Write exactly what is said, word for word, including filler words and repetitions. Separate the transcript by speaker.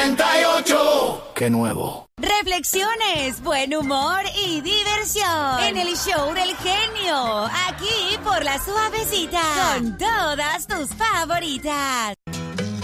Speaker 1: noventa y ocho. ¡Qué nuevo!
Speaker 2: Reflexiones, buen humor y diversión en el show del genio, aquí por La Suavecita, con todas tus favoritas.